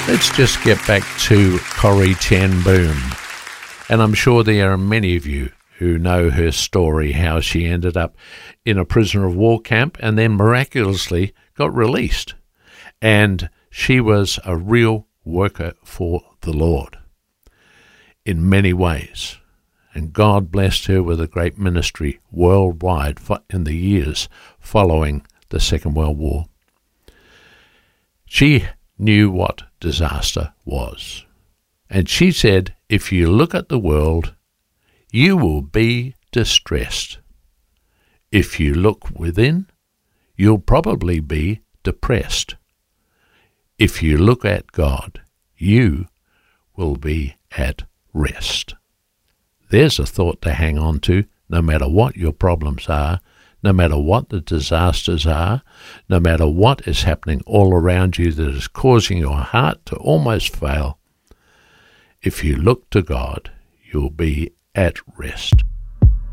Let's just get back to Corrie Ten Boom. And I'm sure there are many of you who know her story, how she ended up in a prisoner of war camp and then miraculously got released. And she was a real worker for the Lord in many ways. And God blessed her with a great ministry worldwide in the years following the Second World War. She knew what disaster was. And she said, if you look at the world, you will be distressed. If you look within, you'll probably be depressed. If you look at God, you will be at rest. There's a thought to hang on to, no matter what your problems are, no matter what the disasters are, no matter what is happening all around you that is causing your heart to almost fail. If you look to God, you'll be at rest.